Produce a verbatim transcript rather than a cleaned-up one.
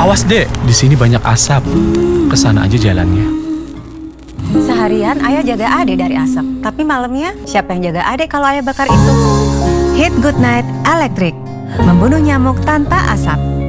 Awas dek, di sini banyak asap. Kesana aja jalannya. Seharian ayah jaga Ade dari asap, tapi malamnya siapa yang jaga Ade kalau ayah bakar itu? Hit Good Night Electric, membunuh nyamuk tanpa asap.